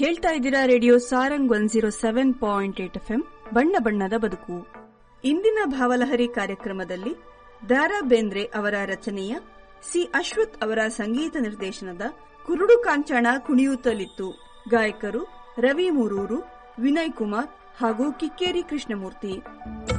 ಕೇಳ್ತಾ ಇದ್ದೀರಾ radio Sarang 107.8 FM ಬಣ್ಣ ಬಣ್ಣದ ಬದುಕು. ಇಂದಿನ ಭಾವಲಹರಿ ಕಾರ್ಯಕ್ರಮದಲ್ಲಿ ದಾರಾ ಬೇಂದ್ರೆ ಅವರ ರಚನೆಯ ಸಿ ಅಶ್ವಥ್ ಅವರ ಸಂಗೀತ ನಿರ್ದೇಶನದ ಕುರುಡು ಕಾಂಚಾಣ ಕುಣಿಯುತ್ತಲಿತ್ತು. ಗಾಯಕರು ರವಿ ಮೂರೂರು, ವಿನಯ್ ಕುಮಾರ್ ಹಾಗೂ ಕಿಕ್ಕೇರಿ ಕೃಷ್ಣಮೂರ್ತಿ.